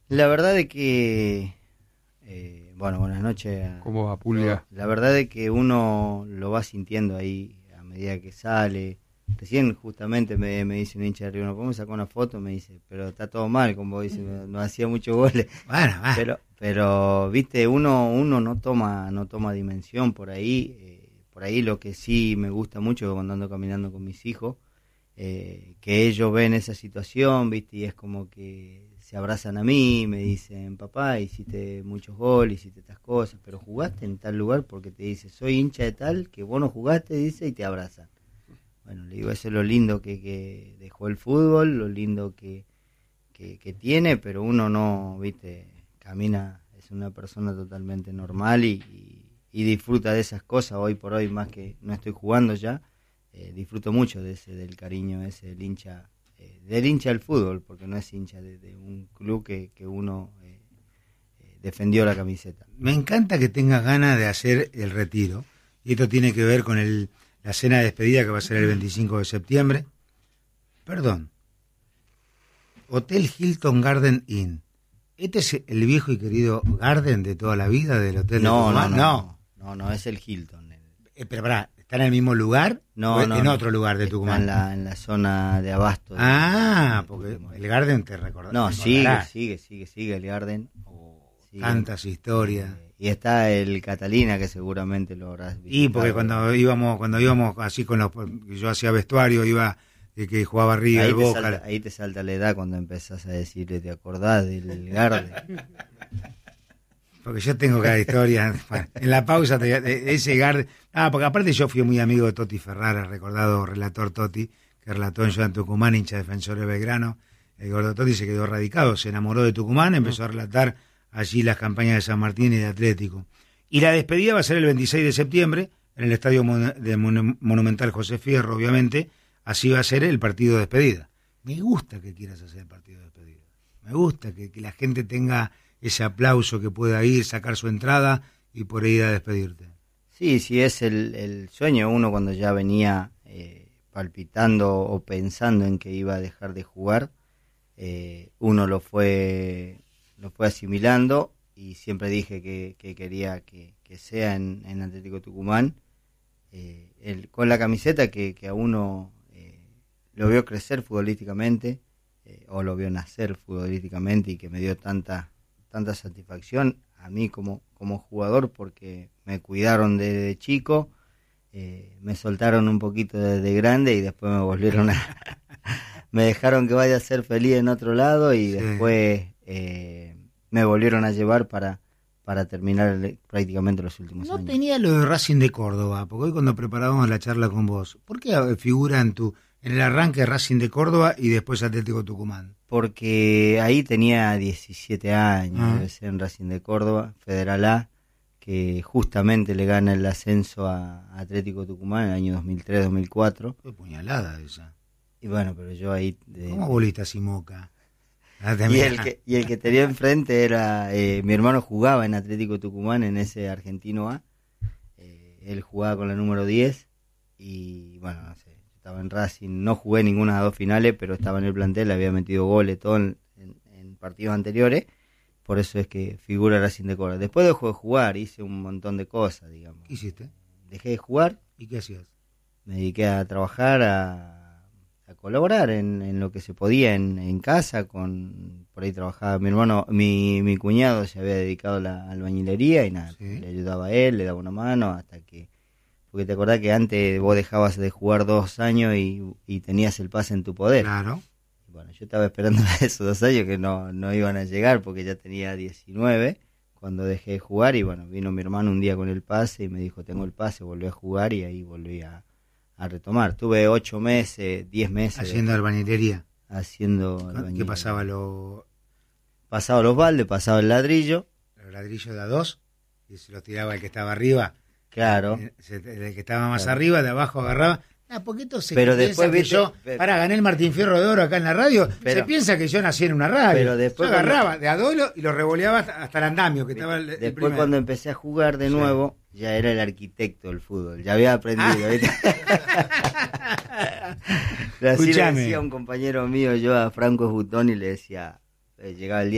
La verdad de que, buenas noches. ¿Cómo va, Pulga? La verdad de que uno lo va sintiendo ahí a medida que sale. Recién justamente me dice un hincha de River, ¿cómo sacó una foto? Me dice, pero está todo mal, como dice, no hacía muchos goles. Bueno. Pero viste, uno no toma dimensión por ahí. Por ahí lo que sí me gusta mucho cuando ando caminando con mis hijos, que ellos ven esa situación, viste, y es como que se abrazan a mí, me dicen, papá, hiciste muchos goles, hiciste estas cosas, pero jugaste en tal lugar, porque te dice, soy hincha de tal, que vos no jugaste, dice, y te abrazan. Bueno, le digo, eso es lo lindo que dejó el fútbol, lo lindo que tiene, pero uno no, viste, camina, es una persona totalmente normal y disfruta de esas cosas. Hoy por hoy, más que no estoy jugando ya, disfruto mucho del cariño ese del hincha del fútbol, porque no es hincha de un club que uno defendió la camiseta. Me encanta que tengas ganas de hacer el retiro, y esto tiene que ver con la cena de despedida que va a ser el 25 de septiembre. Perdón, Hotel Hilton Garden Inn. ¿Este es el viejo y querido Garden de toda la vida del Hotel de Tucumán? No, es el Hilton. Pero pará, ¿está en el mismo lugar? No, en otro lugar de Tucumán. Está en la zona de Abasto. Porque el Garden te recordás. No, sigue el Garden. Tantas historias. Y está el Catalina, que seguramente lo habrás visto. Y porque cuando íbamos así yo hacía vestuario, iba que jugaba River, Boca. Ahí te salta la edad cuando empezás a decirle, ¿te acordás del Garden? Porque yo tengo cada historia. Bueno, en la pausa ese Garden. Porque aparte yo fui muy amigo de Toti Ferrara, recordado relator Toti, que relató en Ciudad de Tucumán, hincha defensor de Belgrano. El gordo Toti se quedó radicado, se enamoró de Tucumán, empezó a relatar allí las campañas de San Martín y de Atlético. Y la despedida va a ser el 26 de septiembre, en el Estadio Monumental José Fierro, obviamente. Así va a ser el partido de despedida. Me gusta que quieras hacer el partido de despedida. Me gusta que la gente tenga ese aplauso, que pueda ir, sacar su entrada y por ir a despedirte. Sí, es el sueño. Uno cuando ya venía palpitando o pensando en que iba a dejar de jugar, uno lo fue asimilando, y siempre dije que quería que sea en Atlético Tucumán, con la camiseta que a uno lo vio crecer futbolísticamente, o lo vio nacer futbolísticamente, y que me dio tanta satisfacción a mí como jugador, porque me cuidaron desde chico, me soltaron un poquito desde grande, y después me volvieron me dejaron que vaya a ser feliz en otro lado, y después me volvieron a llevar para terminar prácticamente los últimos años. No tenía lo de Racing de Córdoba, porque hoy cuando preparábamos la charla con vos, ¿por qué figura en el arranque Racing de Córdoba y después Atlético Tucumán? Porque ahí tenía 17 años, debe ser, en Racing de Córdoba, Federal A, que justamente le gana el ascenso a Atlético Tucumán en el año 2003-2004. Fue puñalada esa. Y bueno, pero yo ahí... ¿Cómo bolista Simoca? Y el que tenía enfrente era... mi hermano jugaba en Atlético Tucumán, en ese Argentino A. Él jugaba con la número 10, y bueno, no sé, estaba en Racing, no jugué ninguna de las dos finales, pero estaba en el plantel, había metido goles, todo en partidos anteriores, por eso es que figura Racing de Córdoba. Después dejó de jugar, hice un montón de cosas, digamos. ¿Qué hiciste? Dejé de jugar. ¿Y qué hacías? Me dediqué a trabajar, a colaborar en lo que se podía en casa, por ahí trabajaba mi hermano, mi cuñado se había dedicado a la albañilería, y nada, le ayudaba a él, le daba una mano, hasta que... Porque te acordás que antes vos dejabas de jugar 2 años y tenías el pase en tu poder. Claro. Y bueno, yo estaba esperando esos 2 años que no iban a llegar, porque ya tenía 19 cuando dejé de jugar, y bueno, vino mi hermano un día con el pase y me dijo, tengo el pase, volví a jugar, y ahí volví a retomar. Tuve 8 meses, 10 meses. ¿Haciendo albañilería? Haciendo albañilería. ¿Qué pasaba? Pasaba los baldes, pasaba el ladrillo. ¿Los ladrillos de A2? Y se los tiraba el que estaba arriba. Claro. El que estaba más arriba, de abajo agarraba. Porque entonces pero después que yo gané el Martín Fierro de Oro acá en la radio, se piensa que yo nací en una radio. Pero después yo agarraba de A2 y lo revoleaba hasta el andamio, que estaba después cuando empecé a jugar de nuevo, ya era el arquitecto del fútbol, ya había aprendido. Así le decía un compañero mío, yo a Franco Esbutón, y le decía, llegaba el día